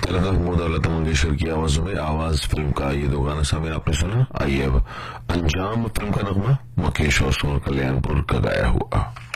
तिलका महमूद और लता मंगेशकर की आवाजों में आवाज फिल्म का ये दो गाना सामने आपने सुना। आइए अब अंजाम फिल्म का नगमा मुकेश और सोनू कल्याणपुर का गाया हुआ।